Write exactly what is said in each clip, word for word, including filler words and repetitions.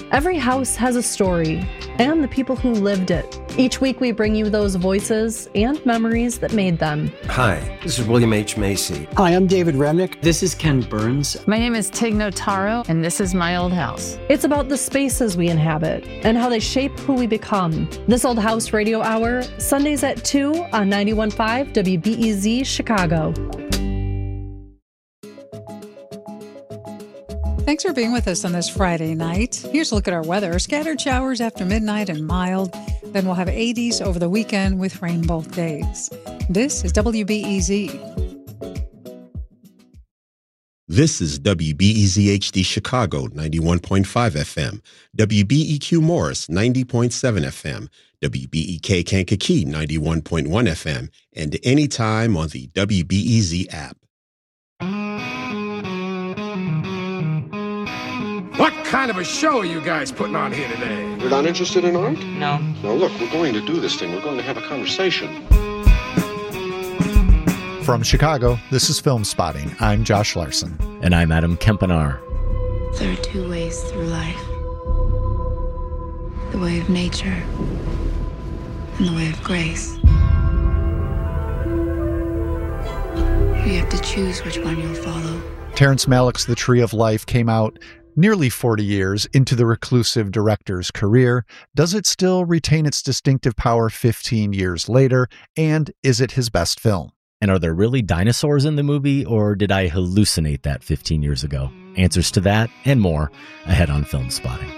Every house has a story, and the people who lived it. Each week we bring you those voices and memories that made them. Hi, this is William H. Macy. Hi, I'm David Remnick. This is Ken Burns. My name is Tig Notaro, and this is my old house. It's about the spaces we inhabit and how they shape who we become. This Old House Radio Hour, Sundays at two on ninety-one point five W B E Z Chicago. Thanks for being with us on this Friday night. Here's a look at our weather. Scattered showers after midnight and mild. Then we'll have eighties over the weekend with rain both days. This is W B E Z. This is W B E Z H D Chicago, ninety-one point five F M, W B E Q Morris, ninety point seven F M, W B E K Kankakee, ninety-one point one F M, and anytime on the W B E Z app. What kind of a show are you guys putting on here today? You're not interested in art? No. Now look, we're going to do this thing. We're going to have a conversation. From Chicago, this is Film Spotting. I'm Josh Larson. And I'm Adam Kempenar. There are two ways through life. The way of nature and the way of grace. You have to choose which one you'll follow. Terrence Malick's The Tree of Life came out nearly forty years into the reclusive director's career. Does it still retain its distinctive power fifteen years later? And is it his best film? And are there really dinosaurs in the movie, or did I hallucinate that fifteen years ago? Answers to that and more ahead on Film Spotting.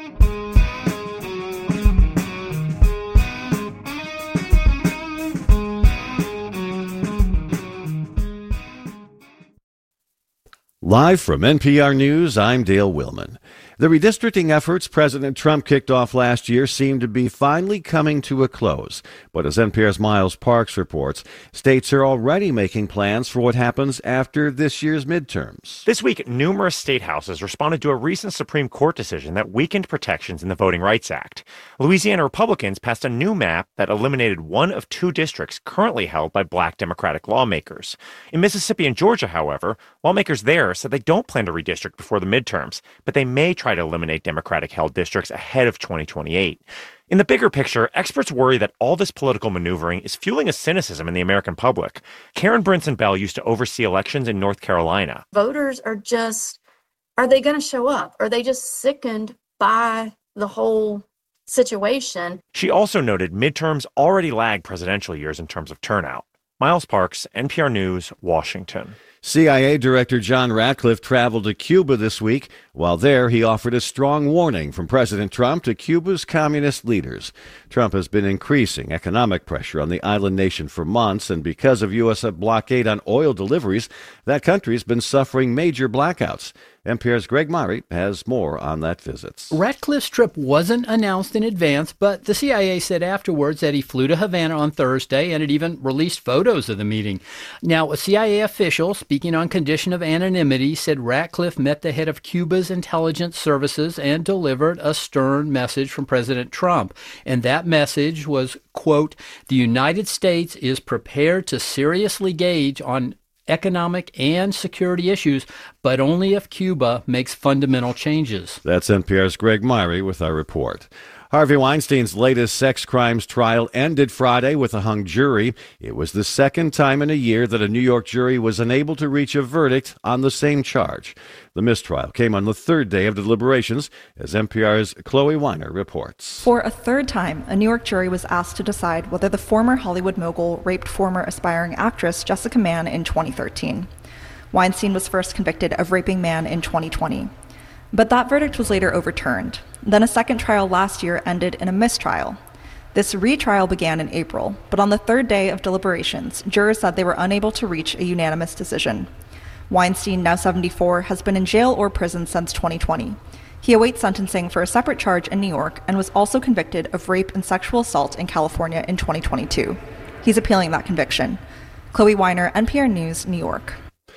Live from N P R News, I'm Dale Willman. The redistricting efforts President Trump kicked off last year seem to be finally coming to a close. But as N P R's Miles Parks reports, states are already making plans for what happens after this year's midterms. This week, numerous state houses responded to a recent Supreme Court decision that weakened protections in the Voting Rights Act. Louisiana Republicans passed a new map that eliminated one of two districts currently held by black Democratic lawmakers. In Mississippi and Georgia, however, lawmakers there said they don't plan to redistrict before the midterms, but they may try to eliminate Democratic-held districts ahead of twenty twenty-eight. In the bigger picture, experts worry that all this political maneuvering is fueling a cynicism in the American public. Karen Brinson Bell used to oversee elections in North Carolina. Voters are just, are they going to show up? Are they just sickened by the whole situation? She also noted midterms already lag presidential years in terms of turnout. Miles Parks, N P R News, Washington. C I A Director John Ratcliffe traveled to Cuba this week. While there, he offered a strong warning from President Trump to Cuba's communist leaders. Trump has been increasing economic pressure on the island nation for months, and because of U S blockade on oil deliveries, that country's been suffering major blackouts. N P R's Greg Murray has more on that visit. Ratcliffe's trip wasn't announced in advance, but the C I A said afterwards that he flew to Havana on Thursday, and it even released photos of the meeting. Now, a C I A official speaking on condition of anonymity said Ratcliffe met the head of Cuba's intelligence services and delivered a stern message from President Trump. And that message was, quote, "The United States is prepared to seriously gauge on economic and security issues, but only if Cuba makes fundamental changes." That's N P R's Greg Murray with our report. Harvey Weinstein's latest sex crimes trial ended Friday with a hung jury. It was the second time in a year that a New York jury was unable to reach a verdict on the same charge. The mistrial came on the third day of deliberations, as N P R's Chloe Weiner reports. For a third time, a New York jury was asked to decide whether the former Hollywood mogul raped former aspiring actress Jessica Mann in twenty thirteen. Weinstein was first convicted of raping Mann in twenty twenty. But that verdict was later overturned. Then a second trial last year ended in a mistrial. This retrial began in April, but on the third day of deliberations, jurors said they were unable to reach a unanimous decision. Weinstein, now seventy-four, has been in jail or prison since twenty twenty. He awaits sentencing for a separate charge in New York and was also convicted of rape and sexual assault in California in twenty twenty-two. He's appealing that conviction. Chloe Weiner, N P R News, New York.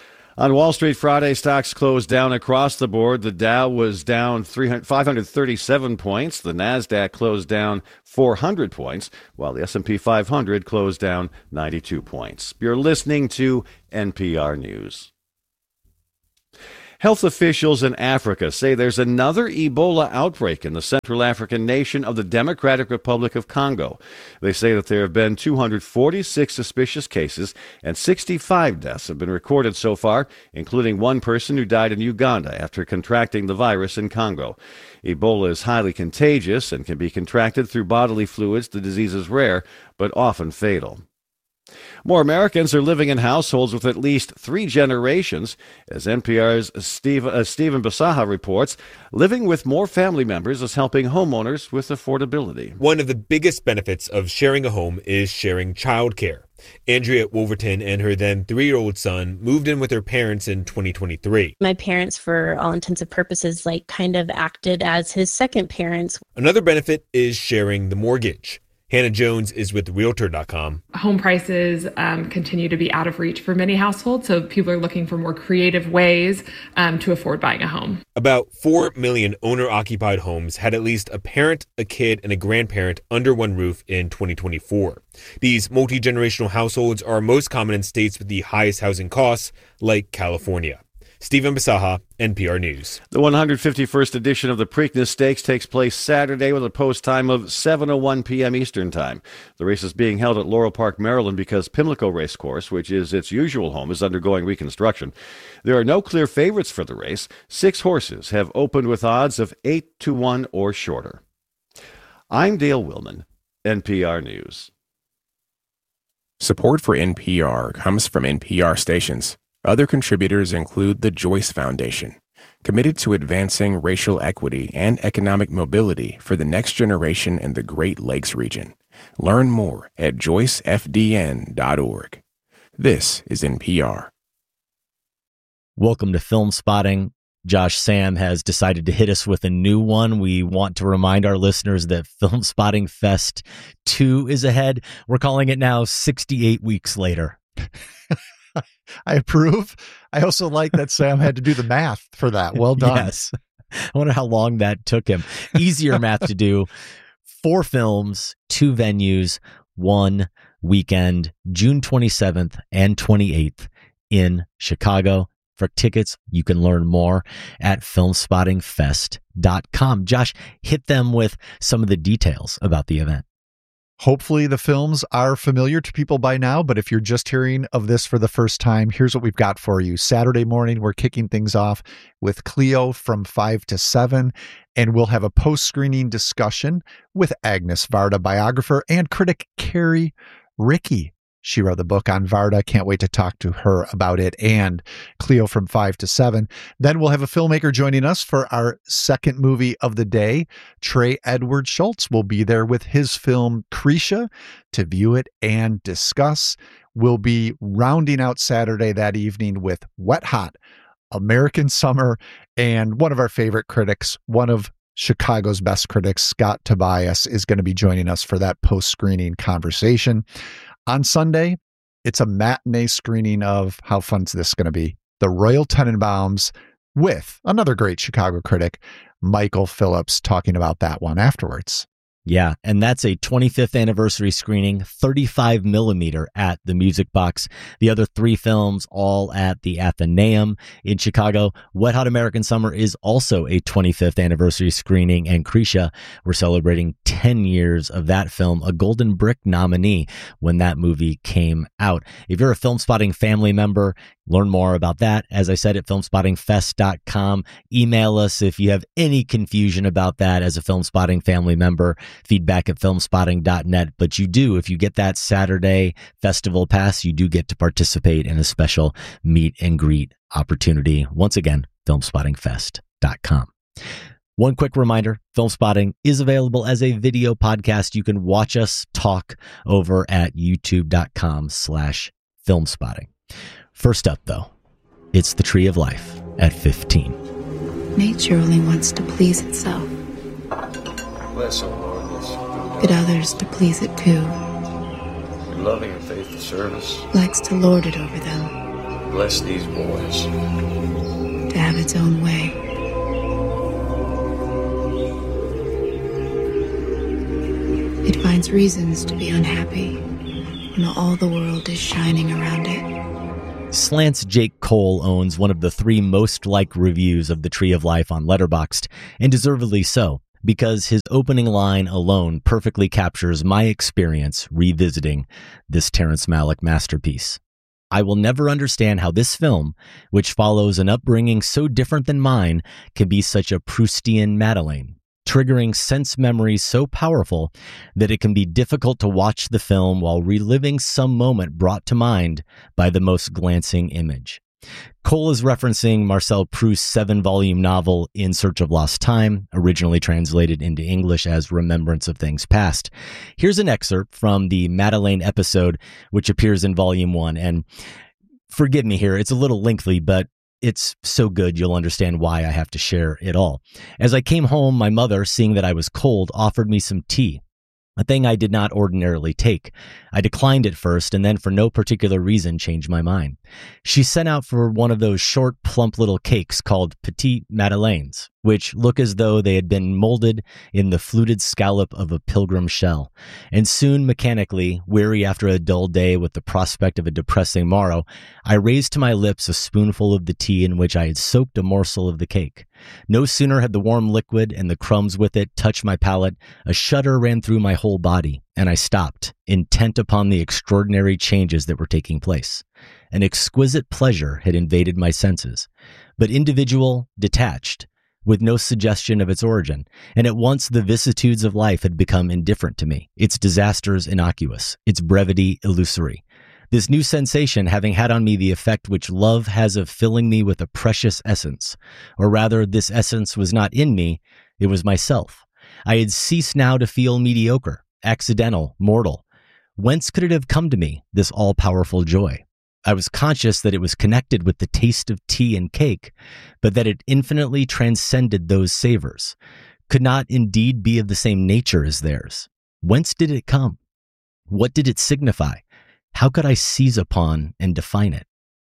On Wall Street Friday, stocks closed down across the board. The Dow was down five hundred thirty-seven points. The Nasdaq closed down four hundred points, while the S and P five hundred closed down ninety-two points. You're listening to N P R News. Health officials in Africa say there's another Ebola outbreak in the Central African nation of the Democratic Republic of Congo. They say that there have been two hundred forty-six suspicious cases and sixty-five deaths have been recorded so far, including one person who died in Uganda after contracting the virus in Congo. Ebola is highly contagious and can be contracted through bodily fluids. The disease is rare, but often fatal. More Americans are living in households with at least three generations. As N P R's Steve, uh, Stephen Basaha reports, living with more family members is helping homeowners with affordability. One of the biggest benefits of sharing a home is sharing childcare. Andrea Wolverton and her then three-year-old son moved in with her parents in twenty twenty-three. My parents, for all intents and purposes, like kind of acted as his second parents. Another benefit is sharing the mortgage. Hannah Jones is with Realtor dot com. Home prices um, continue to be out of reach for many households, so people are looking for more creative ways um, to afford buying a home. About four million owner-occupied homes had at least a parent, a kid, and a grandparent under one roof in twenty twenty-four. These multi-generational households are most common in states with the highest housing costs, like California. Stephen Basaha, N P R News. The one hundred fifty-first edition of the Preakness Stakes takes place Saturday with a post time of seven oh one p.m. Eastern Time. The race is being held at Laurel Park, Maryland, because Pimlico Racecourse, which is its usual home, is undergoing reconstruction. There are no clear favorites for the race. Six horses have opened with odds of eight to one or shorter. I'm Dale Willman, N P R News. Support for N P R comes from N P R stations. Other contributors include the Joyce Foundation, committed to advancing racial equity and economic mobility for the next generation in the Great Lakes region. Learn more at joyce f d n dot org. This is N P R. Welcome to Film Spotting. Josh Sam has decided to hit us with a new one. We want to remind our listeners that Film Spotting Fest two is ahead. We're calling it now sixty-eight weeks later. I approve. I also like that Sam had to do the math for that. Well done. Yes. I wonder how long that took him. Easier math to do. Four films, two venues, one weekend, June twenty-seventh and twenty-eighth in Chicago. For tickets, you can learn more at film spotting fest dot com. Josh, hit them with some of the details about the event. Hopefully the films are familiar to people by now, but if you're just hearing of this for the first time, here's what we've got for you. Saturday morning, we're kicking things off with Cleo from five to seven, and we'll have a post-screening discussion with Agnes Varda, biographer, and critic Carrie Rickey. She wrote the book on Varda. Can't wait to talk to her about it and Cleo from five to seven. Then we'll have a filmmaker joining us for our second movie of the day. Trey Edward Schultz will be there with his film Krisha to view it and discuss. We'll be rounding out Saturday that evening with Wet Hot, American Summer, and one of our favorite critics, one of Chicago's best critics, Scott Tobias, is going to be joining us for that post-screening conversation. On Sunday, it's a matinee screening of, how fun is this going to be? The Royal Tenenbaums with another great Chicago critic, Michael Phillips, talking about that one afterwards. Yeah, and that's a twenty-fifth anniversary screening, thirty-five millimeter at the Music Box. The other three films all at the Athenaeum in Chicago. Wet Hot American Summer is also a twenty-fifth anniversary screening, and Krisha, we're celebrating ten years of that film, a Golden Brick nominee when that movie came out. If you're a Film Spotting family member, learn more about that, as I said, at film spotting fest dot com. Email us if you have any confusion about that as a Film Spotting family member. Feedback at film spotting dot net. But you do, if you get that Saturday festival pass, you do get to participate in a special meet and greet opportunity. Once again, film spotting fest dot com. One quick reminder, Film Spotting is available as a video podcast. You can watch us talk over at youtube dot com slash film spotting. First up, though, it's the Tree of Life at fifteen. Nature only wants to please itself. Bless them, Lord. But others to please it too. Your loving and faithful service Likes to lord it over them. bless these boys. To have its own way. It finds reasons to be unhappy when all the world is shining around it. Slant's Jake Cole owns one of the three most liked reviews of The Tree of Life on Letterboxd, and deservedly so, because his opening line alone perfectly captures my experience revisiting this Terrence Malick masterpiece. I will never understand how this film, which follows an upbringing so different than mine, can be such a Proustian Madeleine, triggering sense memories so powerful that it can be difficult to watch the film while reliving some moment brought to mind by the most glancing image. Cole is referencing Marcel Proust's seven-volume novel In Search of Lost Time, originally translated into English as Remembrance of Things Past. Here's an excerpt from the Madeleine episode, which appears in Volume one. And forgive me here, it's a little lengthy, but it's so good you'll understand why I have to share it all. As I came home, my mother, seeing that I was cold, offered me some tea, a thing I did not ordinarily take. I declined at first, and then for no particular reason changed my mind. She sent out for one of those short, plump little cakes called Petit Madeleines, which look as though they had been molded in the fluted scallop of a pilgrim shell. And soon, mechanically, weary after a dull day with the prospect of a depressing morrow, I raised to my lips a spoonful of the tea in which I had soaked a morsel of the cake. No sooner had the warm liquid and the crumbs with it touched my palate, a shudder ran through my whole body, and I stopped, intent upon the extraordinary changes that were taking place. An exquisite pleasure had invaded my senses, but individual, detached, with no suggestion of its origin, and at once the vicissitudes of life had become indifferent to me, its disasters innocuous, its brevity illusory. This new sensation having had on me the effect which love has of filling me with a precious essence, or rather this essence was not in me, it was myself. I had ceased now to feel mediocre, accidental, mortal. Whence could it have come to me, this all-powerful joy? I was conscious that it was connected with the taste of tea and cake, but that it infinitely transcended those savors, could not indeed be of the same nature as theirs. Whence did it come? What did it signify? How could I seize upon and define it?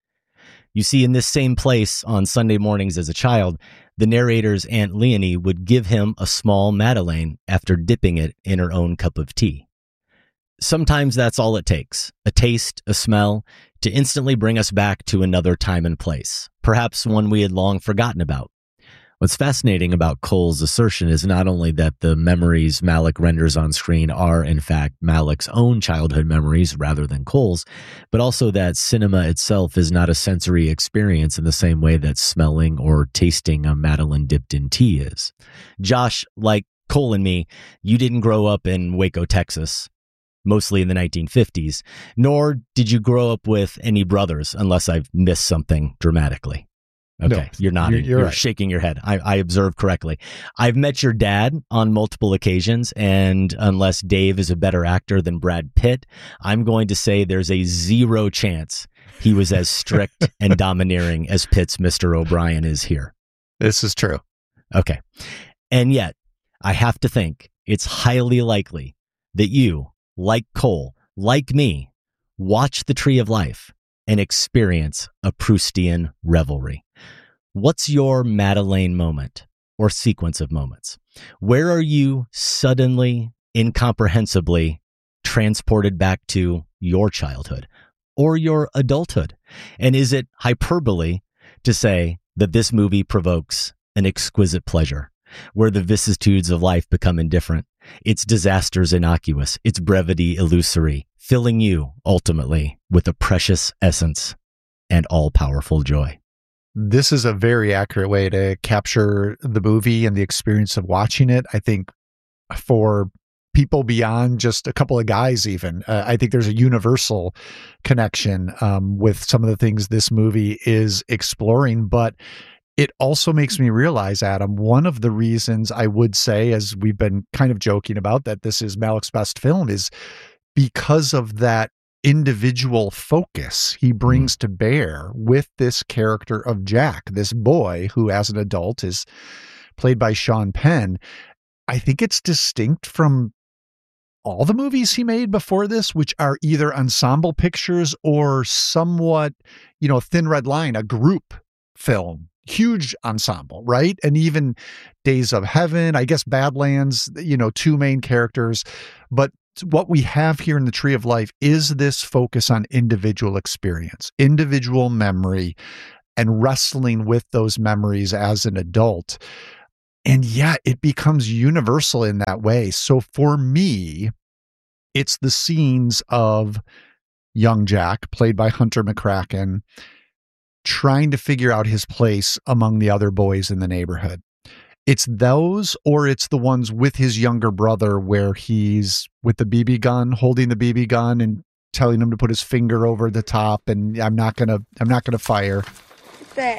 You see, in this same place on Sunday mornings as a child, the narrator's Aunt Leonie would give him a small Madeleine after dipping it in her own cup of tea. Sometimes that's all it takes, a taste, a smell, to instantly bring us back to another time and place, perhaps one we had long forgotten about. What's fascinating about Cole's assertion is not only that the memories Malick renders on screen are, in fact, Malick's own childhood memories rather than Cole's, but also that cinema itself is not a sensory experience in the same way that smelling or tasting a Madeleine dipped in tea is. Josh, like Cole and me, you didn't grow up in Waco, Texas, mostly in the nineteen fifties, nor did you grow up with any brothers, unless I've missed something dramatically. Okay, no, you're nodding. You're, you're, you're right. Shaking your head. I, I observed correctly. I've met your dad on multiple occasions, and unless Dave is a better actor than Brad Pitt, I'm going to say there's a zero chance he was as strict and domineering as Pitt's Mister O'Brien is here. This is true. Okay. And yet, I have to think it's highly likely that you, like Cole, like me, watch The Tree of Life and experience a Proustian revelry. What's your Madeleine moment or sequence of moments? Where are you suddenly, incomprehensibly transported back to your childhood or your adulthood? And is it hyperbole to say that this movie provokes an exquisite pleasure, where the vicissitudes of life become indifferent, its disasters innocuous, its brevity illusory, filling you, ultimately, with a precious essence and all-powerful joy? This is a very accurate way to capture the movie and the experience of watching it. I think for people beyond just a couple of guys even, uh, I think there's a universal connection um, with some of the things this movie is exploring, but it also makes me realize, Adam, one of the reasons I would say, as we've been kind of joking about, that this is Malick's best film is because of that individual focus he brings to bear with this character of Jack, this boy who as an adult is played by Sean Penn. I think it's distinct from all the movies he made before this, which are either ensemble pictures or somewhat, you know, Thin Red Line, a group film, huge ensemble, right? And even Days of Heaven, I guess Badlands, you know, two main characters, but what we have here in the Tree of Life is this focus on individual experience, individual memory, and wrestling with those memories as an adult. And yet it becomes universal in that way. So for me, it's the scenes of young Jack, played by Hunter McCracken, trying to figure out his place among the other boys in the neighborhood. It's those, or it's the ones with his younger brother where he's with the B B gun, holding the B B gun and telling him to put his finger over the top and I'm not going to, I'm not going to fire. What's that?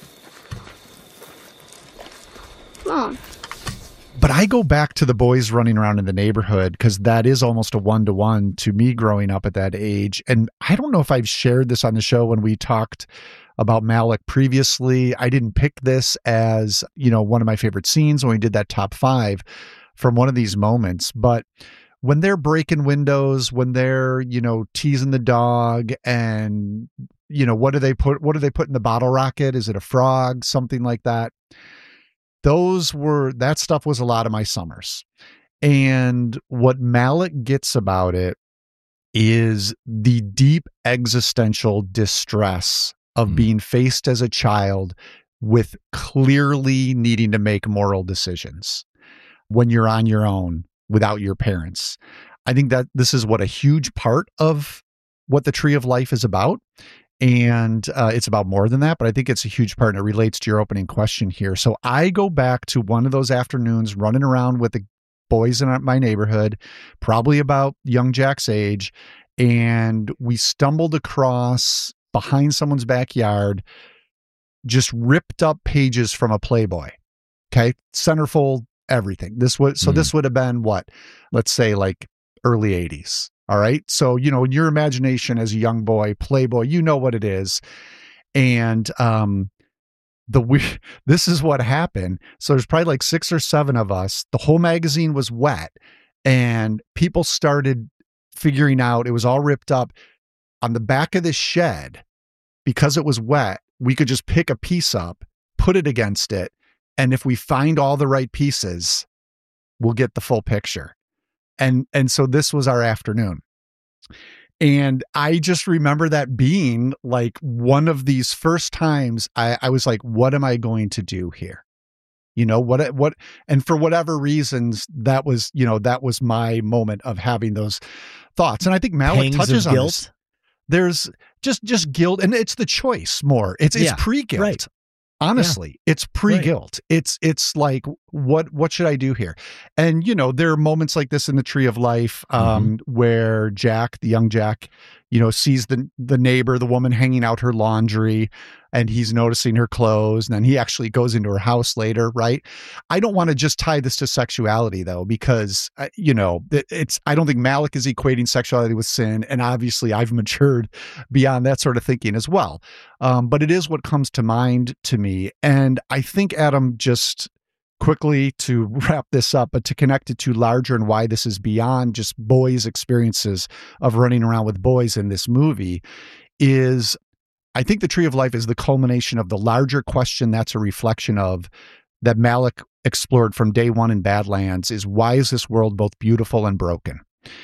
Mom. But I go back to the boys running around in the neighborhood because that is almost a one-to-one to me growing up at that age. And I don't know if I've shared this on the show when we talked about Malick previously. I didn't pick this as, you know, one of my favorite scenes when we did that top five from one of these moments. But when they're breaking windows, when they're, you know, teasing the dog and, you know, what do they put, what do they put in the bottle rocket? Is it a frog? Something like that. Those were, that stuff was a lot of my summers. And what Malick gets about it is the deep existential distress of mm. being faced as a child with clearly needing to make moral decisions when you're on your own without your parents. I think that this is what a huge part of what the Tree of Life is about. And uh, it's about more than that, but I think it's a huge part and it relates to your opening question here. So I go back to one of those afternoons running around with the boys in my neighborhood, probably about young Jack's age, and we stumbled across behind someone's backyard, just ripped up pages from a Playboy. Okay. Centerfold, everything. This was, so mm. this would have been what, let's say like early eighties. All right. So, you know, in your imagination as a young boy, Playboy, you know what it is. And um, the we- this is what happened. So there's probably like six or seven of us. The whole magazine was wet and people started figuring out it was all ripped up on the back of this shed. Because it was wet, we could just pick a piece up, put it against it. And if we find all the right pieces, we'll get the full picture. And and so this was our afternoon. And I just remember that being like one of these first times I, I was like, what am I going to do here? You know, what, what, and for whatever reasons, that was, you know, that was my moment of having those thoughts. And I think Malick Pangs touches of on guilt. this. There's just, just guilt, and it's the choice more. It's, it's Yeah, pre-guilt. right. Honestly, yeah. It's pre-guilt. Right. It's, it's like, what, what should I do here? And, you know, there are moments like this in the Tree of Life, um, mm-hmm. where Jack, the young Jack, you know, sees the, the neighbor, the woman hanging out her laundry, and he's noticing her clothes. And then he actually goes into her house later. Right. I don't want to just tie this to sexuality though, because, uh, you know, it, it's, I don't think Malick is equating sexuality with sin. And obviously I've matured beyond that sort of thinking as well. Um, but it is what comes to mind to me. And I think, Adam, just quickly to wrap this up, but to connect it to larger and why this is beyond just boys' experiences of running around with boys in this movie is, I think the Tree of Life is the culmination of the larger question that's a reflection of that Malick explored from day one in Badlands is, why is this world both beautiful and broken?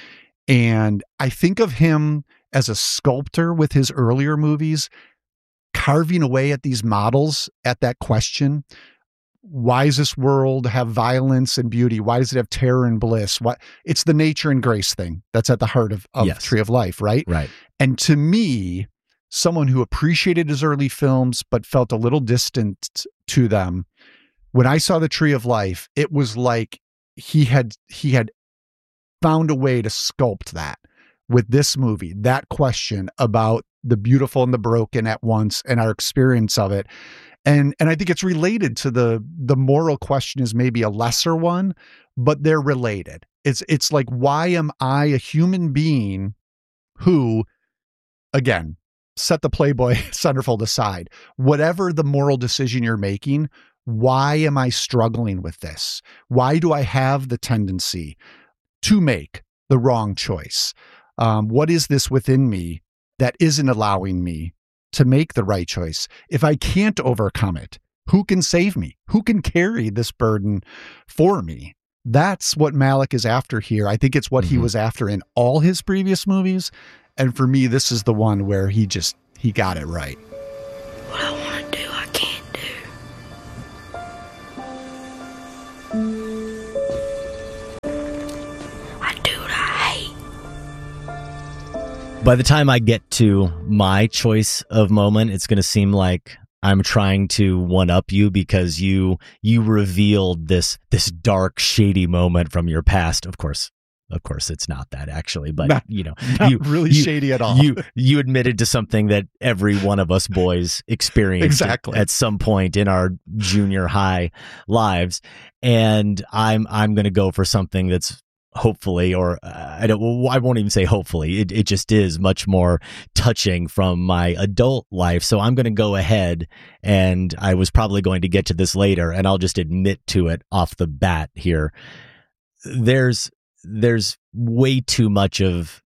And I think of him as a sculptor with his earlier movies, carving away at these models, at that question. Why does this world have violence and beauty? Why does it have terror and bliss? What It's the nature and grace thing that's at the heart of, of yes. Tree of Life, right? Right. And to me, someone who appreciated his early films but felt a little distant to them, when I saw the Tree of Life, it was like he had he had found a way to sculpt that with this movie, that question about the beautiful and the broken at once and our experience of it. And and I think it's related to the the moral question is maybe a lesser one, but they're related. It's it's like, why am I a human being who, again, set the Playboy centerfold aside, whatever the moral decision you're making, why am I struggling with this? Why do I have the tendency to make the wrong choice? Um, what is this within me that isn't allowing me to make the right choice? If I can't overcome it, who can save me? Who can carry this burden for me? That's what Malick is after here. I think it's what mm-hmm. he was after in all his previous movies. And for me, this is the one where he just, he got it right. What I want to do, I can't do. I do what I hate. By the time I get to my choice of moment, it's going to seem like I'm trying to one-up you because you you revealed this this dark, shady moment from your past. Of course, of course, it's not that actually, but not, you know, not you, really you, shady at all. You you admitted to something that every one of us boys experienced exactly. at, at some point in our junior high lives, and I'm I'm going to go for something that's hopefully, or uh, I don't, well, I won't even say hopefully, it, it just is much more touching from my adult life. So I'm going to go ahead, and I was probably going to get to this later, and I'll just admit to it off the bat here. There's, there's way too much of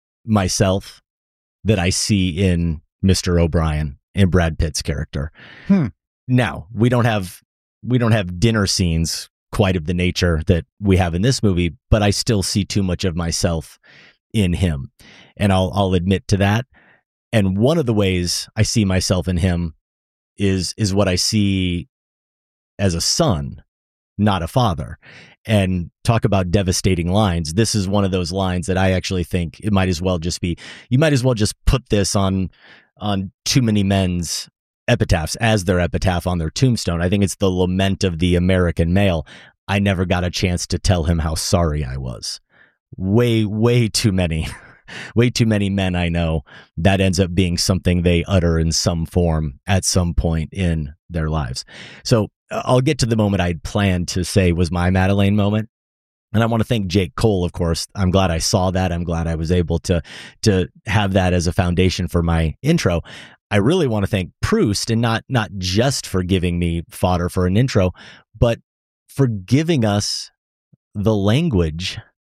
myself that I see in Mister O'Brien and Brad Pitt's character. Hmm. Now, we don't have, we don't have dinner scenes quite of the nature that we have in this movie, but I still see too much of myself in him. And I'll I'll admit to that. And one of the ways I see myself in him is is what I see as a son, not a father. And talk about devastating lines. This is one of those lines that I actually think it might as well just be, you might as well just put this on on Too Many Men's epitaphs as their epitaph on their tombstone. I think it's the lament of the American male. I never got a chance to tell him how sorry I was. Way, way too many, way too many men I know that ends up being something they utter in some form at some point in their lives. So I'll get to the moment I'd planned to say was my Madeleine moment. And I want to thank Jake Cole, of course. I'm glad I saw that. I'm glad I was able to, to have that as a foundation for my intro. I really want to thank Proust, and not not just for giving me fodder for an intro, but for giving us the language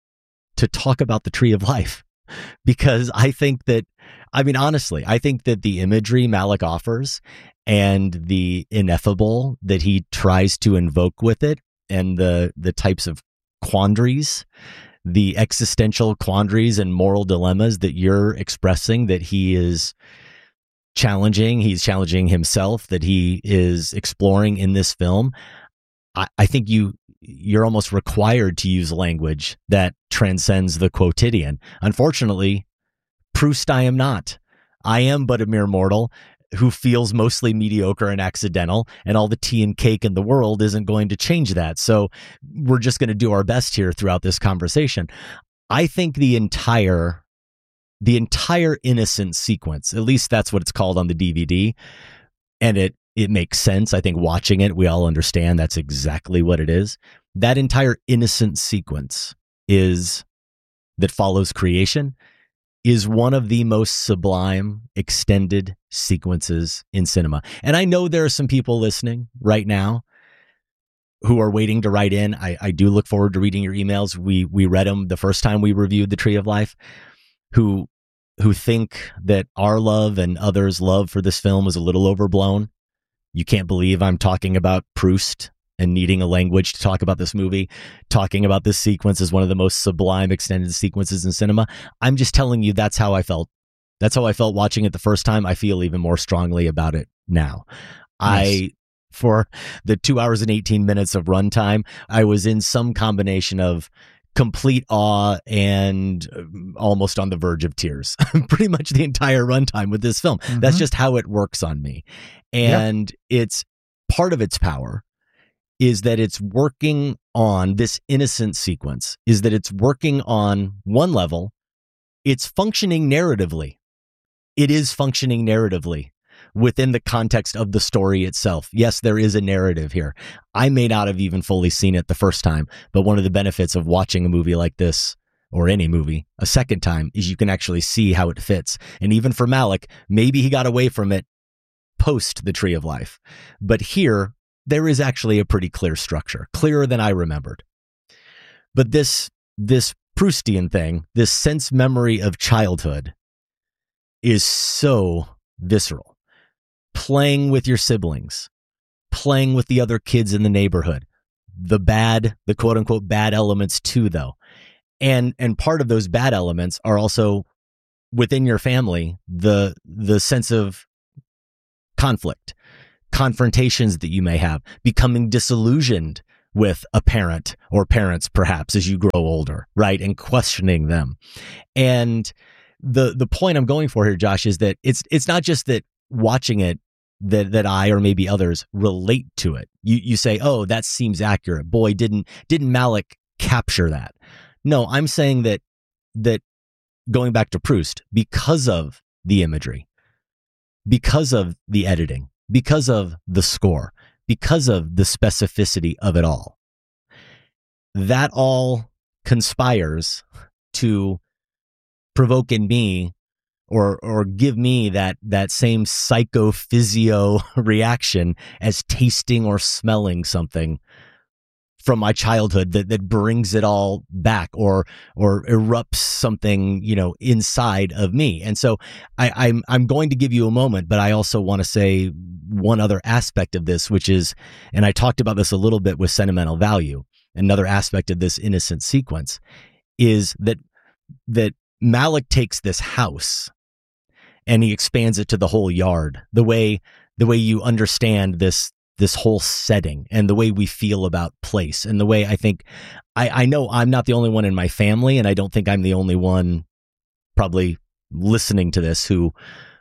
to talk about the Tree of Life. Because I think that, I mean, honestly, I think that the imagery Malick offers and the ineffable that he tries to invoke with it, and the the types of quandaries, the existential quandaries and moral dilemmas that you're expressing, that he is challenging, he's challenging himself, that he is exploring in this film. I, I think you, you're almost required to use language that transcends the quotidian. Unfortunately, Proust I am not. I am but a mere mortal who feels mostly mediocre and accidental, and all the tea and cake in the world isn't going to change that. So we're just going to do our best here throughout this conversation. I think the entire The entire innocent sequence, at least that's what it's called on the D V D, and it it makes sense. I think watching it, we all understand that's exactly what it is. That entire innocent sequence is that follows creation is one of the most sublime extended sequences in cinema. And I know there are some people listening right now who are waiting to write in. I, I do look forward to reading your emails. We we read them the first time we reviewed The Tree of Life, who who think that our love and others' love for this film is a little overblown. You can't believe I'm talking about Proust and needing a language to talk about this movie, talking about this sequence as one of the most sublime extended sequences in cinema. I'm just telling you that's how I felt. That's how I felt watching it the first time. I feel even more strongly about it now. Nice. I, for the two hours and eighteen minutes of runtime, I was in some combination of complete awe and almost on the verge of tears pretty much the entire runtime with this film. Mm-hmm. That's just how it works on me. And yep. It's part of its power is that it's working on this innocent sequence, is that it's working on one level. It's functioning narratively. It is functioning narratively within the context of the story itself. Yes, there is a narrative here. I may not have even fully seen it the first time, but one of the benefits of watching a movie like this, or any movie, a second time, is you can actually see how it fits. And even for Malick, maybe he got away from it post The Tree of Life. But here, there is actually a pretty clear structure, clearer than I remembered. But this, this Proustian thing, this sense memory of childhood, is so visceral. Playing with your siblings, playing with the other kids in the neighborhood, the bad, the quote unquote bad elements too, though. And, and part of those bad elements are also within your family, the, the sense of conflict, confrontations that you may have, becoming disillusioned with a parent or parents, perhaps, as you grow older, right? And questioning them. And the, the point I'm going for here, Josh, is that it's, it's not just that watching it, that, that I, or maybe others, relate to it. You, you say, oh, that seems accurate. Boy, didn't, didn't Malick capture that? No, I'm saying that, that going back to Proust, because of the imagery, because of the editing, because of the score, because of the specificity of it all, that all conspires to provoke in me or or give me that that same psychophysio reaction as tasting or smelling something from my childhood that, that brings it all back or or erupts something, you know, inside of me. And so I, I'm I'm going to give you a moment, but I also want to say one other aspect of this, which is, and I talked about this a little bit with Sentimental Value, another aspect of this innocent sequence, is that that Malick takes this house and he expands it to the whole yard, the way the way you understand this this whole setting and the way we feel about place and the way I think I, I know I'm not the only one in my family, and I don't think I'm the only one probably listening to this who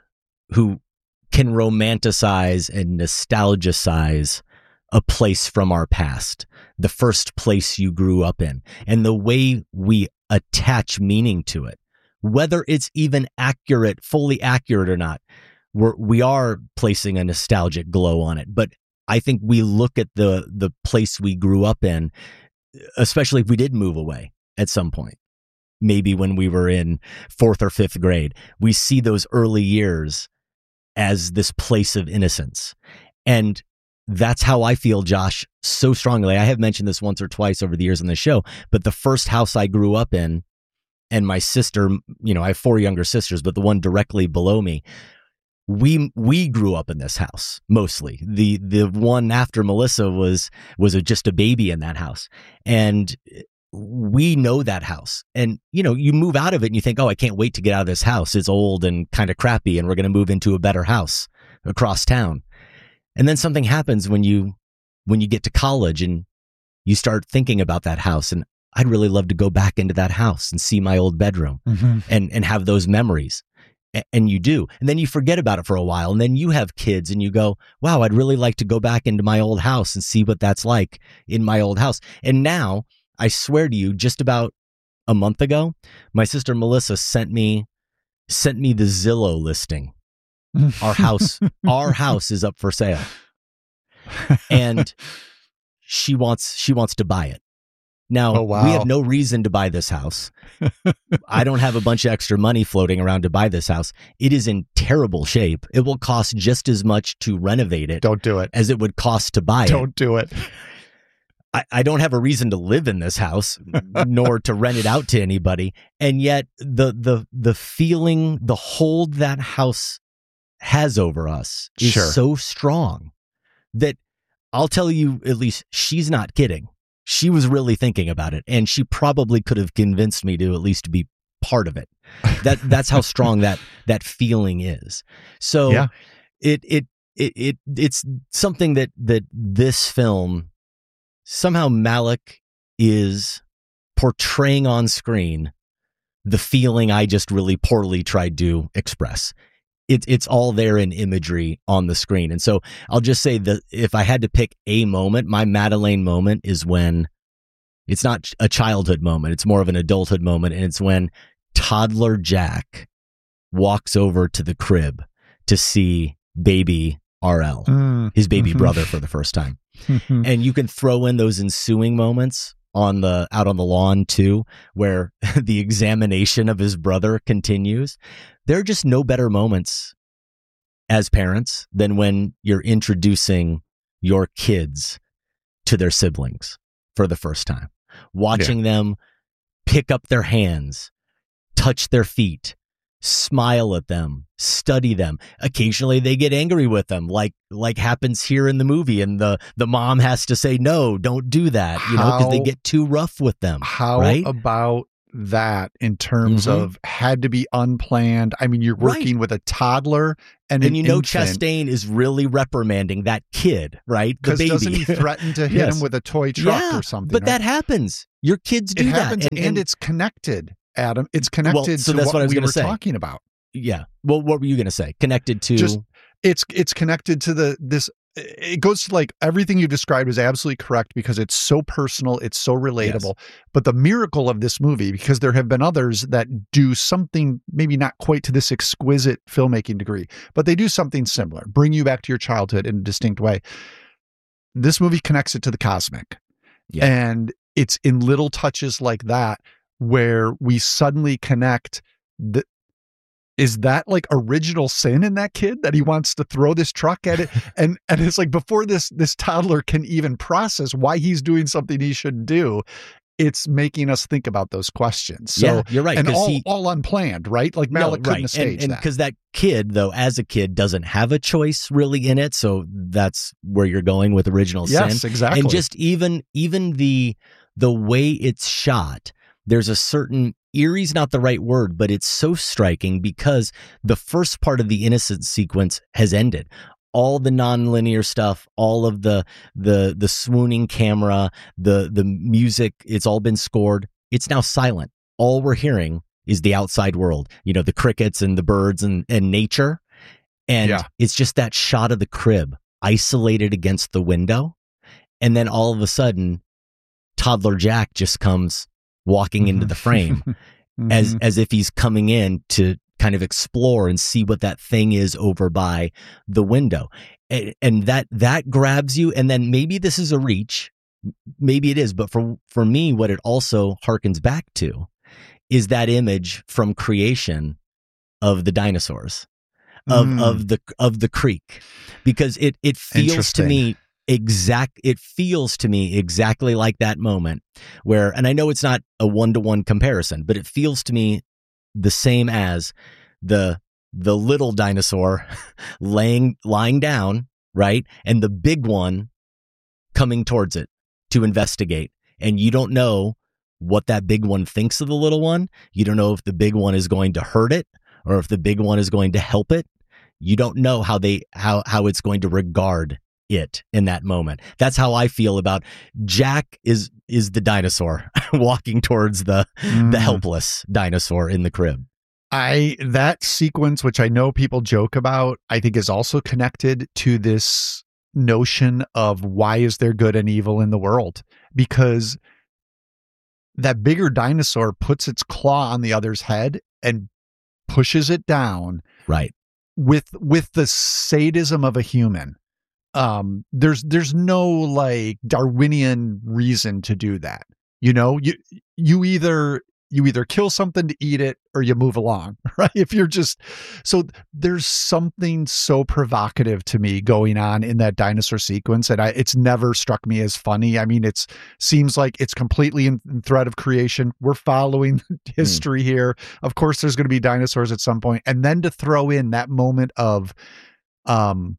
who can romanticize and nostalgicize a place from our past, the first place you grew up in, and the way we attach meaning to it, whether it's even accurate, fully accurate or not. We're, we are placing a nostalgic glow on it, but I think we look at the the place we grew up in, especially if we did move away at some point, maybe when we were in fourth or fifth grade, we see those early years as this place of innocence. And that's how I feel, Josh, so strongly. I have mentioned this once or twice over the years on the show, but the first house I grew up in, and my sister, you know, I have four younger sisters, but the one directly below me, we we grew up in this house mostly. The the one after Melissa was was a, just a baby in that house, and we know that house. And you know, you move out of it and you think, oh, I can't wait to get out of this house. It's old and kind of crappy, and we're going to move into a better house across town. And then something happens when you when you get to college and you start thinking about that house. And I'd really love to go back into that house and see my old bedroom mm-hmm. and and have those memories. And you do. And then you forget about it for a while. And then you have kids and you go, wow, I'd really like to go back into my old house and see what that's like in my old house. And now, I swear to you, just about a month ago, my sister Melissa sent me sent me the Zillow listing. Our house, our house is up for sale. And she wants she wants to buy it. Now, oh, wow. we have no reason to buy this house. I don't have a bunch of extra money floating around to buy this house. It is in terrible shape. It will cost just as much to renovate it. Don't do it. As it would cost to buy don't it. Don't do it. I, I don't have a reason to live in this house, nor to rent it out to anybody. And yet the the the feeling, the hold that house has over us is sure. so strong that I'll tell you, at least she's not kidding. She was really thinking about it, and she probably could have convinced me to at least be part of it. That that's how strong that that feeling is. So yeah. it, it it it it's something that that this film somehow Malick is portraying on screen the feeling I just really poorly tried to express. It, it's all there in imagery on the screen. And so I'll just say that if I had to pick a moment, my Madeleine moment is when it's not a childhood moment. It's more of an adulthood moment. And it's when toddler Jack walks over to the crib to see baby R L, mm. his baby mm-hmm. brother for the first time. Mm-hmm. And you can throw in those ensuing moments on the out on the lawn too, where the examination of his brother continues. There are just no better moments as parents than when you're introducing your kids to their siblings for the first time, watching yeah. them pick up their hands, touch their feet, smile at them, study them. Occasionally they get angry with them, like like happens here in the movie, and the the mom has to say, no, don't do that, you know, because they get too rough with them. How right? about that in terms Mhm. of had to be unplanned? I mean, you're working Right. with a toddler and, And an you know infant. Chastain is really reprimanding that kid, right? The Because baby. doesn't he threaten to hit Yes. him with a toy truck Yeah, or something? But right? that happens. Your kids do it that. happens, and, it's connected, Adam. It's Well, connected so to that's what, what I was we gonna were say. talking about. Yeah. Well, what were you going to say? Connected to Just it's it's connected to the this. It goes to like everything you described is absolutely correct because it's so personal, it's so relatable. But the miracle of this movie, because there have been others that do something maybe not quite to this exquisite filmmaking degree, but they do something similar, bring you back to your childhood in a distinct way. This movie connects it to the cosmic. Yeah. And it's in little touches like that where we suddenly connect the is that like original sin in that kid that he wants to throw this truck at it? and and it's like before this this toddler can even process why he's doing something he shouldn't do, it's making us think about those questions. So, Yeah, you're right, And 'cause all, he- all unplanned, right? Like Malick couldn't have staged and that. because that kid, though, as a kid, doesn't have a choice really in it. So that's where you're going with original Yes, sin. exactly. And just even even the the way it's shot, there's a certain eerie's not the right word, but it's so striking because the first part of the innocent sequence has ended. All the nonlinear stuff, all of the the the swooning camera, the the music, it's all been scored. It's now silent. All we're hearing is the outside world, you know, the crickets and the birds and, and nature. And Yeah. it's just that shot of the crib isolated against the window. And then all of a sudden, toddler Jack just comes walking into the frame as as if he's coming in to kind of explore and see what that thing is over by the window. And, and that that grabs you. And then maybe this is a reach, maybe it is, but for for me, what it also harkens back to is that image from creation of the dinosaurs, of Mm. of the of the creek, because it it feels to Interesting. me exact it feels to me exactly like that moment where, and I know it's not a one-to-one comparison, but it feels to me the same as the the little dinosaur laying lying down, right, and the big one coming towards it to investigate. And you don't know what that big one thinks of the little one. You don't know if the big one is going to hurt it or if the big one is going to help it. You don't know how they how how it's going to regard it in that moment. That's how I feel about Jack is is the dinosaur walking towards the Mm. the helpless dinosaur in the crib. I that sequence, which I know people joke about, I think is also connected to this notion of why is there good and evil in the world? Because that bigger dinosaur puts its claw on the other's head and pushes it down, right? With with the sadism of a human. Um, there's there's no like Darwinian reason to do that. You know, you you either you either kill something to eat it or you move along, right? If you're just so there's something so provocative to me going on in that dinosaur sequence, and I it's never struck me as funny. I mean, it's seems like it's completely in, in threat of creation. We're following history here. Of course, there's going to be dinosaurs at some point, and then to throw in that moment of um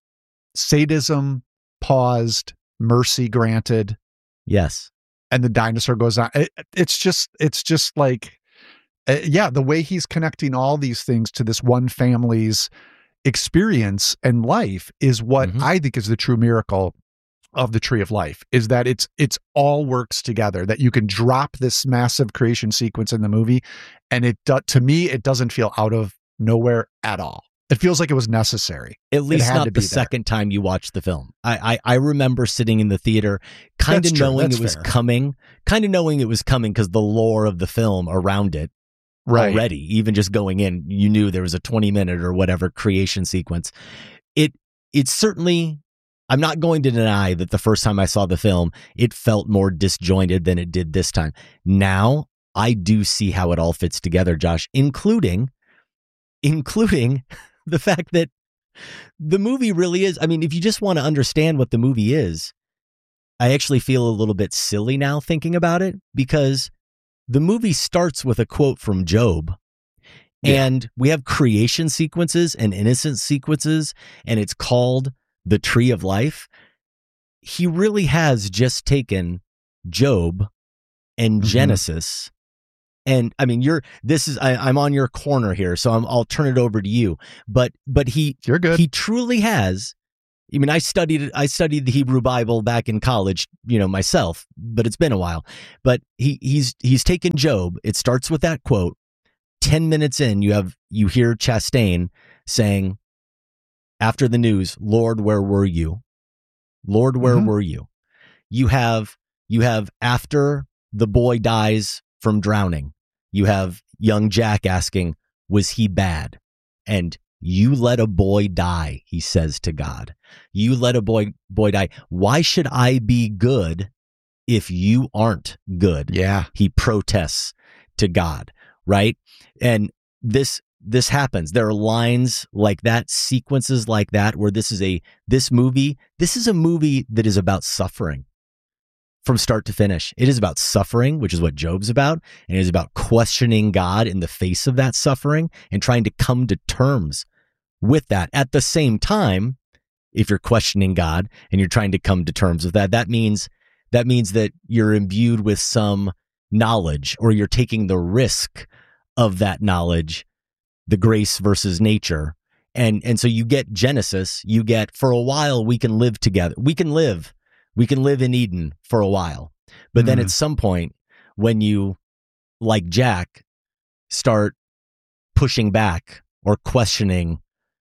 sadism paused, mercy granted. Yes. And the dinosaur goes on. It, it's just, it's just like, uh, yeah, the way he's connecting all these things to this one family's experience and life is what Mm-hmm. I think is the true miracle of the Tree of Life, is that it's, it's all works together, that you can drop this massive creation sequence in the movie. And it, do, to me, it doesn't feel out of nowhere at all. It feels like it was necessary. At It least had not to the be there. second time you watched the film. I, I, I remember sitting in the theater, kind That's of true. knowing That's it was fair. coming, kind of knowing it was coming because the lore of the film around it Right. already, even just going in, you knew there was a twenty minute or whatever creation sequence. It, it's certainly, I'm not going to deny that the first time I saw the film, it felt more disjointed than it did this time. Now I do see how it all fits together, Josh, including, including the fact that the movie really is, I mean, if you just want to understand what the movie is, I actually feel a little bit silly now thinking about it, because the movie starts with a quote from Job. Yeah. And we have creation sequences and innocent sequences, and it's called the Tree of Life. He really has just taken Job and mm-hmm. Genesis. And I mean, you're, this is, I, I'm on your corner here, so I'm, I'll turn it over to you. But, but he, you're good. He truly has. I mean, I studied, I studied the Hebrew Bible back in college, you know, myself, but it's been a while. But he, he's, he's taken Job. It starts with that quote. Ten minutes in, you have, you hear Chastain saying, after the news, Lord, where were you? Lord, where mm-hmm. were you? You have, you have after the boy dies from drowning, you have young Jack asking, was he bad? And you let a boy die, he says to God. You let a boy boy die. Why should I be good if you aren't good? Yeah. He protests to God, right? And this this happens. There are lines like that, sequences like that, where this is a this movie, this is a movie that is about suffering. From start to finish. It is about suffering, which is what Job's about, and it is about questioning God in the face of that suffering and trying to come to terms with that. At the same time, if you're questioning God and you're trying to come to terms with that, that means that means that you're imbued with some knowledge, or you're taking the risk of that knowledge, the grace versus nature. And and so you get Genesis, you get, for a while we can live together. We can live We can live in Eden for a while. But mm. then at some point, when you, like Jack, start pushing back or questioning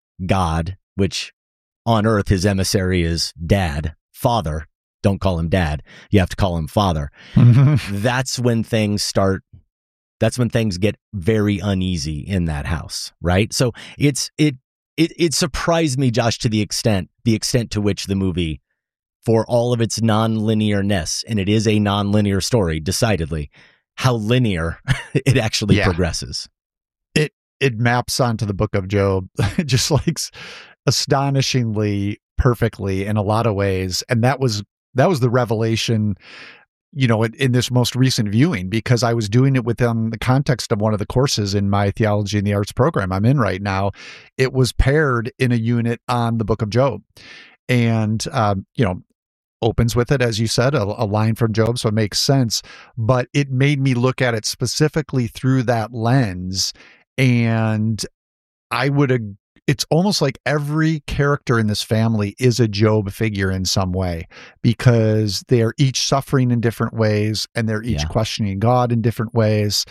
God, which on earth his emissary is dad, father. Don't call him dad. You have to call him father. That's when things start, that's when things get very uneasy in that house, right? So it's, it, it, it surprised me, Josh, to the extent, the extent to which the movie, for all of its non-linearness, and it is a non-linear story, decidedly, how linear it actually yeah. progresses. It it maps onto the Book of Job, just like astonishingly perfectly in a lot of ways, and that was that was the revelation, you know, in, in this most recent viewing, because I was doing it within the context of one of the courses in my Theology and the Arts program I'm in right now. It was paired in a unit on the Book of Job, and um, you know. opens with it, as you said, a, a line from Job, so it makes sense. But it made me look at it specifically through that lens, and I would. It's almost like every character in this family is a Job figure in some way, because they are each suffering in different ways, and they're each yeah. questioning God in different ways.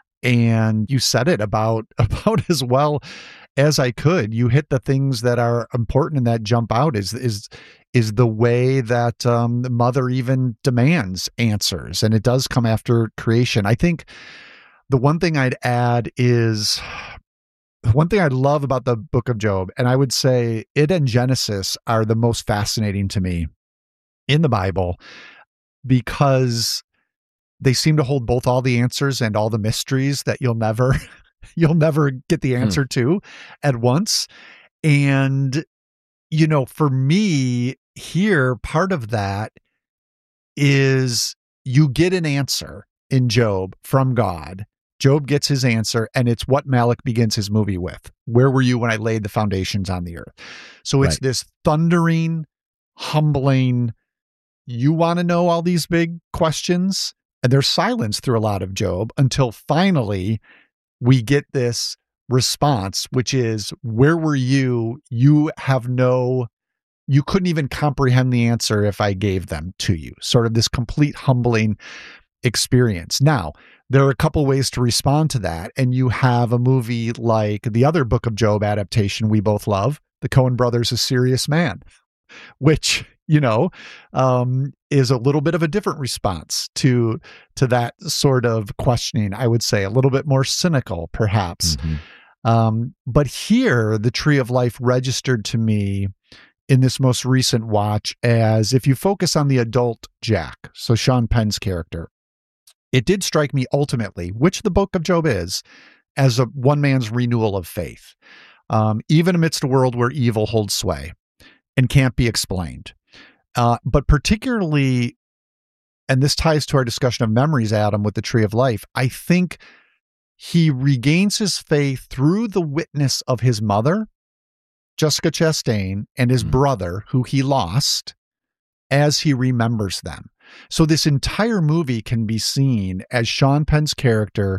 And you said it about about as well as I could. You hit the things that are important and that jump out is is is the way that um, the mother even demands answers, and it does come after creation. I think the one thing I'd add is one thing I love about the Book of Job, and I would say it and Genesis are the most fascinating to me in the Bible, because they seem to hold both all the answers and all the mysteries that you'll never you'll never get the answer hmm. to at once. And, you know, for me here, part of that is you get an answer in Job from God. Job gets his answer, and it's what Malick begins his movie with. Where were you when I laid the foundations on the earth? So it's right. this thundering, humbling, you want to know all these big questions? And there's silence through a lot of Job until finally we get this response, which is, where were you? You have no, you couldn't even comprehend the answer if I gave them to you. Sort of this complete humbling experience. Now, there are a couple ways to respond to that. And you have a movie like the other Book of Job adaptation we both love, the Coen Brothers' A Serious Man, which, you know, um, is a little bit of a different response to to that sort of questioning, I would say, a little bit more cynical, perhaps. Mm-hmm. Um, but here, the Tree of Life registered to me in this most recent watch as, if you focus on the adult Jack, so Sean Penn's character, it did strike me ultimately, which the Book of Job is, as a one man's renewal of faith, um, even amidst a world where evil holds sway and can't be explained. Uh, but particularly, and this ties to our discussion of memories, Adam, with the Tree of Life, I think he regains his faith through the witness of his mother, Jessica Chastain, and his mm. brother, who he lost, as he remembers them. So this entire movie can be seen as Sean Penn's character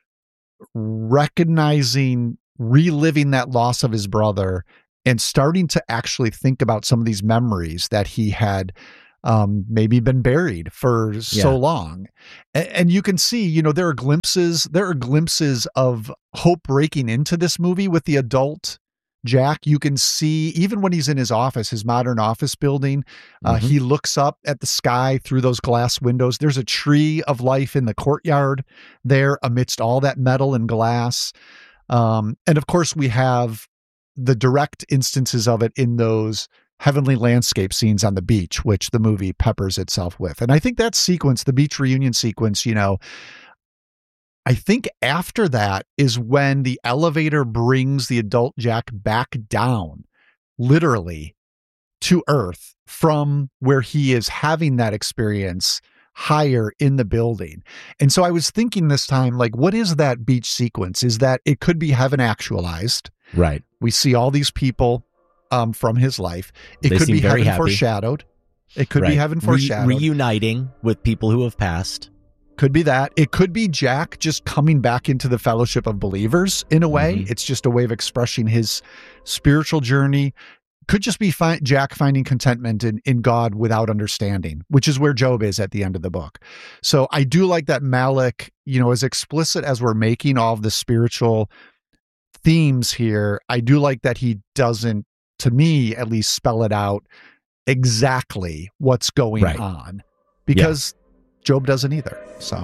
recognizing, reliving that loss of his brother, and starting to actually think about some of these memories that he had um, maybe been buried for yeah. so long. And, and you can see, you know, there are glimpses, there are glimpses of hope breaking into this movie with the adult Jack. You can see, even when he's in his office, his modern office building, uh, mm-hmm. he looks up at the sky through those glass windows. There's a tree of life in the courtyard there amidst all that metal and glass. Um, and of course, we have the direct instances of it in those heavenly landscape scenes on the beach, which the movie peppers itself with. And I think that sequence, the beach reunion sequence, you know, I think after that is when the elevator brings the adult Jack back down, literally to Earth from where he is having that experience higher in the building. And so I was thinking this time, like, what is that beach sequence? Is that it could be heaven actualized? Right. We see all these people um, from his life. It They could seem be very heaven happy. foreshadowed. It could Right. be heaven Re- foreshadowed. reuniting with people who have passed. Could be that. It could be Jack just coming back into the fellowship of believers in a way. Mm-hmm. It's just a way of expressing his spiritual journey. Could just be fi- Jack finding contentment in, in God without understanding, which is where Job is at the end of the book. So I do like that Malick, you know, as explicit as we're making all of the spiritual themes here, I do like that he doesn't, to me at least, spell it out exactly what's going Right. on, because Job doesn't either. So.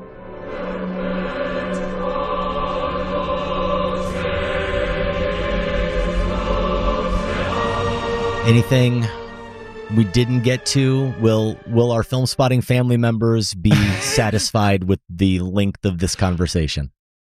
Anything we didn't get to? Will will our Film Spotting family members be satisfied with the length of this conversation?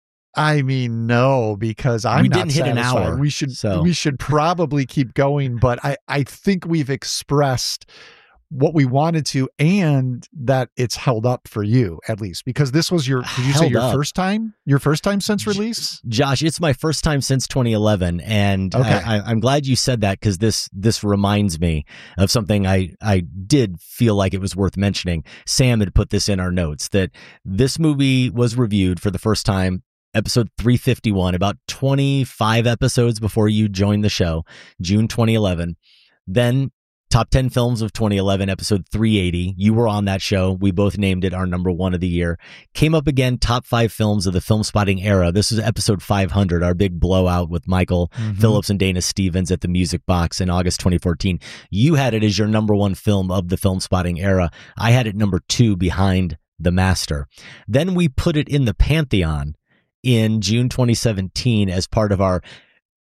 I mean, no, because I'm We not didn't hit an satisfied. hour, We should so- we should probably keep going, but I, I think we've expressed what we wanted to, and that it's held up for you at least, because this was your, did you say Held your up. first time? Your first time since release? Josh, it's my first time since twenty eleven, and Okay. I, I, I'm glad you said that, because this this reminds me of something I, I did feel like it was worth mentioning. Sam had put this in our notes, that this movie was reviewed for the first time, episode three fifty-one, about twenty-five episodes before you joined the show, June twenty eleven. Then Top ten Films of twenty eleven, episode three eighty. You were on that show. We both named it our number one of the year. Came up again, Top five Films of the Film Spotting Era. This is episode five hundred, our big blowout with Michael Mhm. Phillips and Dana Stevens at the Music Box in August twenty fourteen. You had it as your number one film of the Film Spotting Era. I had it number two behind The Master. Then we put it in the Pantheon in June twenty seventeen as part of our,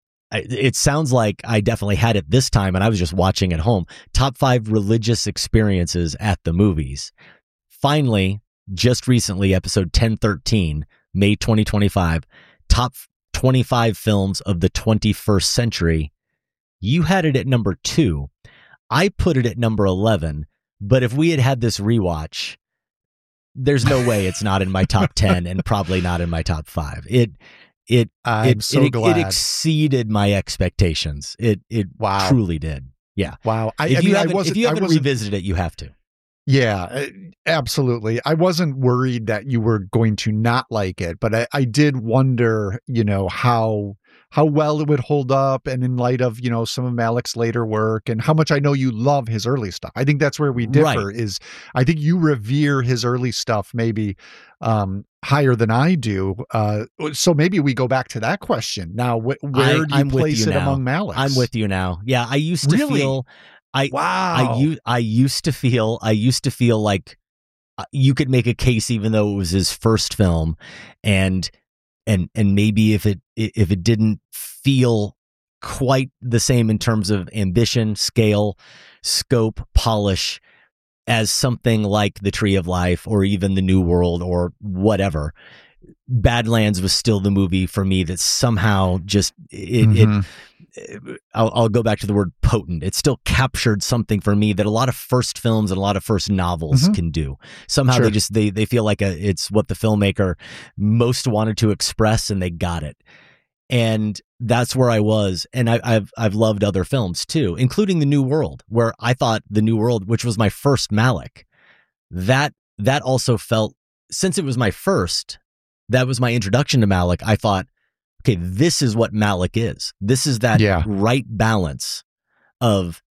it sounds like I definitely had it this time and I was just watching at home, top five religious experiences at the movies. Finally, just recently, episode ten thirteen, May twenty twenty-five, top twenty-five films of the twenty-first century. You had it at number two. I put it at number eleven, but if we had had this rewatch, there's no way it's not in my top ten and probably not in my top five. It, it, I'm it, so it, glad. it exceeded my expectations. It, it Wow. truly did. Yeah. Wow. I, if, I you mean, I haven't, wasn't, if you I haven't wasn't, revisited it, you have to. Yeah, uh, absolutely. I wasn't worried that you were going to not like it, but I, I did wonder, you know, how how well it would hold up, and in light of, you know, some of Malick's later work and how much I know you love his early stuff. I think that's where we differ. Right. Is I think you revere his early stuff maybe um, higher than I do. Uh, so maybe we go back to that question now. Wh- where I, do you I'm with place you it now. among Malick's? I'm with you now. Yeah, I used to Really? feel. I Wow. I, u- I used to feel. I used to feel like uh, you could make a case, even though it was his first film, and and and maybe if it if it didn't feel quite the same in terms of ambition, scale, scope, polish as something like The Tree of Life or even The New World or whatever, Badlands was still the movie for me that somehow just it, Mhm. it I'll, I'll go back to the word potent. It still captured something for me that a lot of first films and a lot of first novels mm-hmm. can do. Somehow sure. they just they they feel like a, it's what the filmmaker most wanted to express, and they got it. And that's where I was. And I, I've I've loved other films too, including The New World, where I thought The New World, which was my first Malick, that that also felt, since it was my first, that was my introduction to Malick. I thought, okay, this is what Malick is. This is that yeah. right balance of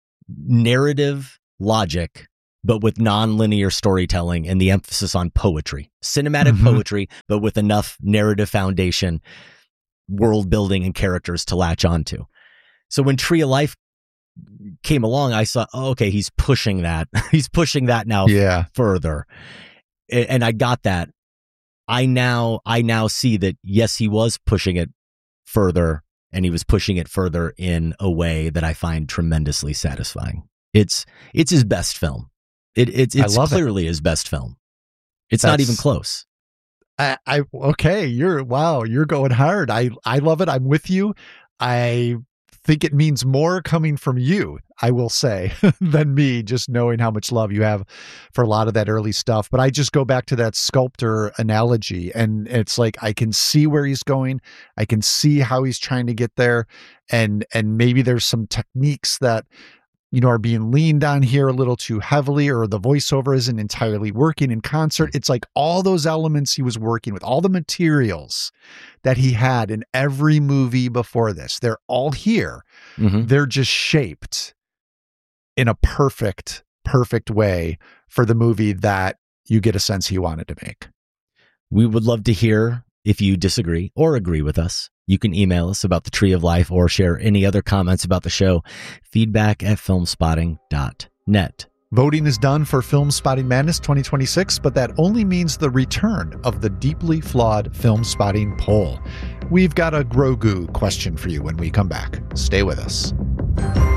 narrative logic, but with non-linear storytelling and the emphasis on poetry, cinematic mm-hmm. poetry, but with enough narrative foundation, world building, and characters to latch onto. So when Tree of Life came along, I saw, oh, okay, he's pushing that. he's pushing that now yeah. f- further. And I got that. I now I now see that, yes, he was pushing it further, and he was pushing it further in a way that I find tremendously satisfying. It's it's his best film. It, it it's clearly it. his best film. It's That's, not even close. I, I okay, you're wow, you're going hard. I I love it. I'm with you. I think it means more coming from you, I will say, than me, just knowing how much love you have for a lot of that early stuff. But I just go back to that sculptor analogy, and it's like, I can see where he's going. I can see how he's trying to get there. And, and maybe there's some techniques that, you know, are being leaned on here a little too heavily, or the voiceover isn't entirely working in concert. It's like all those elements he was working with, all the materials that he had in every movie before this, they're all here. Mm-hmm. They're just shaped in a perfect, perfect way for the movie that you get a sense he wanted to make. We would love to hear if you disagree or agree with us. You can email us about the Tree of Life or share any other comments about the show. Feedback at filmspotting dot net. Voting is done for Film Spotting Madness twenty twenty-six, but that only means the return of the deeply flawed Film Spotting poll. We've got a Grogu question for you when we come back. Stay with us.